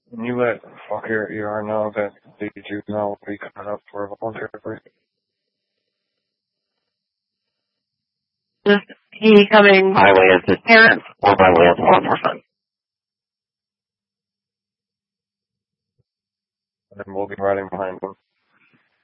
Can you let fucker ER know that the juvenile will be coming up for a voluntary break? Is he coming by way of his parents or by way of law enforcement? And then we'll be riding behind him.